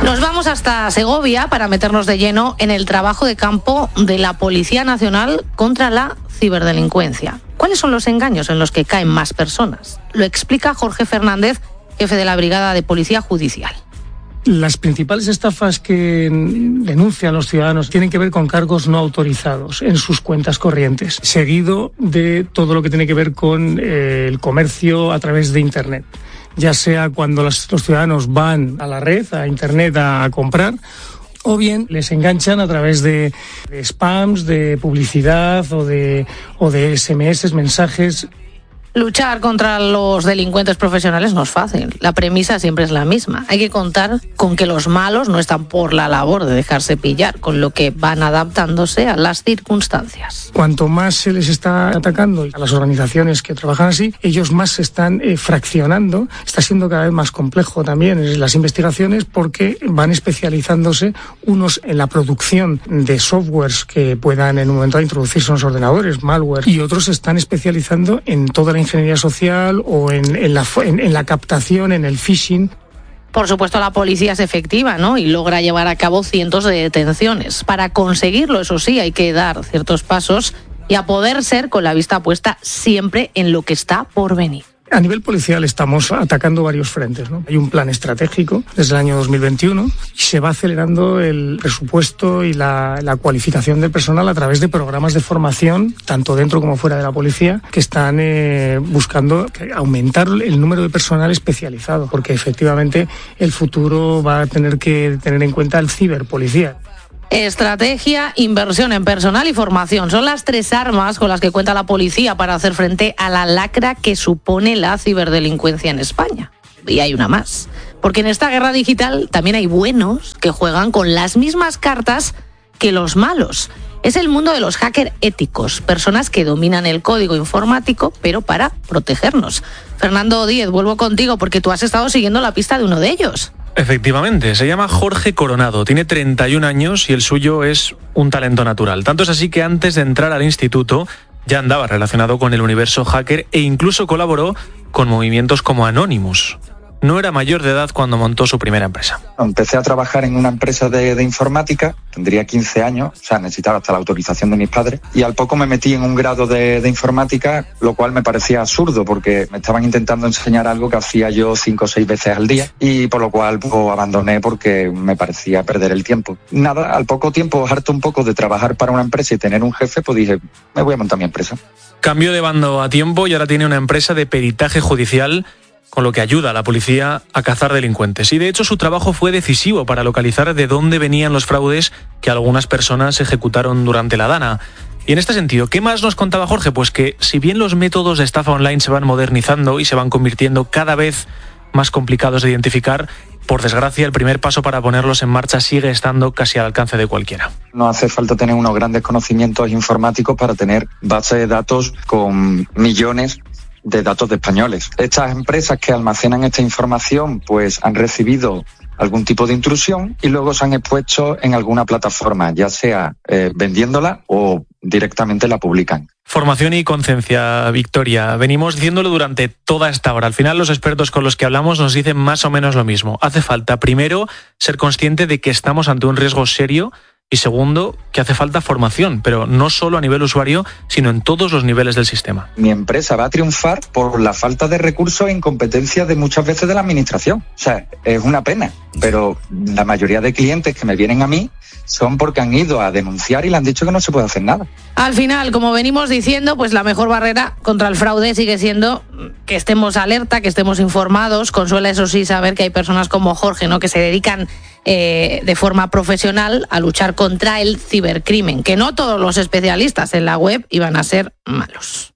Nos vamos hasta Segovia para meternos de lleno en el trabajo de campo de la Policía Nacional contra la ciberdelincuencia. ¿Cuáles son los engaños en los que caen más personas? Lo explica Jorge Fernández, jefe de la Brigada de Policía Judicial. Las principales estafas que denuncian los ciudadanos tienen que ver con cargos no autorizados en sus cuentas corrientes, seguido de todo lo que tiene que ver con el comercio a través de Internet. Ya sea cuando los ciudadanos van a la red, a Internet, a comprar, o bien les enganchan a través de spams, de publicidad o de SMS, mensajes. Luchar contra los delincuentes profesionales no es fácil. La premisa siempre es la misma. Hay que contar con que los malos no están por la labor de dejarse pillar, con lo que van adaptándose a las circunstancias. Cuanto más se les está atacando a las organizaciones que trabajan así, ellos más se están fraccionando. Está siendo cada vez más complejo también las investigaciones porque van especializándose unos en la producción de softwares que puedan en un momento introducirse en los ordenadores, malware, y otros se están especializando en toda la ingeniería social o en la captación, en el phishing. Por supuesto, la policía es efectiva, ¿no? Y logra llevar a cabo cientos de detenciones. Para conseguirlo, eso sí, hay que dar ciertos pasos y a poder ser con la vista puesta siempre en lo que está por venir. A nivel policial estamos atacando varios frentes, ¿no? Hay un plan estratégico desde el año 2021 y se va acelerando el presupuesto y la cualificación del personal a través de programas de formación, tanto dentro como fuera de la policía, que están buscando aumentar el número de personal especializado, porque efectivamente el futuro va a tener que tener en cuenta el ciberpolicía. Estrategia, inversión en personal y formación son las tres armas con las que cuenta la policía para hacer frente a la lacra que supone la ciberdelincuencia en España. Y hay una más, porque en esta guerra digital también hay buenos que juegan con las mismas cartas que los malos. Es el mundo de los hackers éticos, personas que dominan el código informático, pero para protegernos. Fernando Díez, vuelvo contigo porque tú has estado siguiendo la pista de uno de ellos. Efectivamente, se llama Jorge Coronado, tiene 31 años y el suyo es un talento natural. Tanto es así que antes de entrar al instituto ya andaba relacionado con el universo hacker e incluso colaboró con movimientos como Anonymous. No era mayor de edad cuando montó su primera empresa. Empecé a trabajar en una empresa de informática, tendría 15 años, o sea, necesitaba hasta la autorización de mis padres, y al poco me metí en un grado de informática, lo cual me parecía absurdo, porque me estaban intentando enseñar algo que hacía yo 5 o 6 veces al día, y por lo cual pues, abandoné porque me parecía perder el tiempo. Nada, al poco tiempo, harto un poco de trabajar para una empresa y tener un jefe, pues dije, me voy a montar mi empresa. Cambió de bando a tiempo y ahora tiene una empresa de peritaje judicial, con lo que ayuda a la policía a cazar delincuentes. Y de hecho su trabajo fue decisivo para localizar de dónde venían los fraudes que algunas personas ejecutaron durante la DANA. Y en este sentido, ¿qué más nos contaba Jorge? Pues que si bien los métodos de estafa online se van modernizando y se van convirtiendo cada vez más complicados de identificar, por desgracia el primer paso para ponerlos en marcha sigue estando casi al alcance de cualquiera. No hace falta tener unos grandes conocimientos informáticos para tener bases de datos con millones de datos de españoles. Estas empresas que almacenan esta información pues han recibido algún tipo de intrusión y luego se han expuesto en alguna plataforma, ya sea vendiéndola o directamente la publican. Formación y conciencia, Victoria. Venimos diciéndolo durante toda esta hora. Al final los expertos con los que hablamos nos dicen más o menos lo mismo. Hace falta, primero, ser consciente de que estamos ante un riesgo serio y segundo, que hace falta formación, pero no solo a nivel usuario, sino en todos los niveles del sistema. Mi empresa va a triunfar por la falta de recursos e incompetencia de muchas veces de la administración. O sea, es una pena, pero la mayoría de clientes que me vienen a mí son porque han ido a denunciar y le han dicho que no se puede hacer nada. Al final, como venimos diciendo, pues la mejor barrera contra el fraude sigue siendo que estemos alerta, que estemos informados. Consuela, eso sí, saber que hay personas como Jorge, ¿no?, que se dedican de forma profesional a luchar contra el cibercrimen, que no todos los especialistas en la web iban a ser malos.